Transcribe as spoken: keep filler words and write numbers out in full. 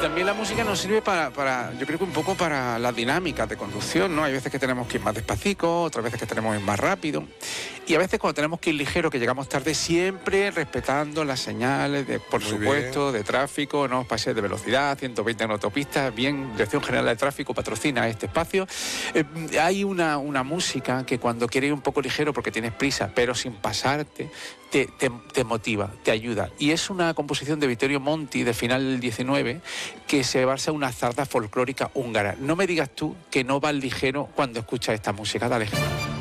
también la música nos sirve para, para, yo creo que un poco para las dinámicas de conducción, ¿no? Hay veces que tenemos que ir más despacito, otras veces que tenemos que ir más rápido. Y a veces cuando tenemos que ir ligero, que llegamos tarde, siempre respetando las señales, de, por Muy supuesto, bien. de tráfico, no os paséis de velocidad, ciento veinte en autopistas, bien, Dirección General de Tráfico patrocina este espacio. Eh, hay una, una música que cuando quieres ir un poco ligero porque tienes prisa, pero sin pasarte, te, te, te motiva, te ayuda. Y es una composición de Vittorio Monti, de final del diecinueve, que se basa en una zarda folclórica húngara. No me digas tú que no vas ligero cuando escuchas esta música, dale.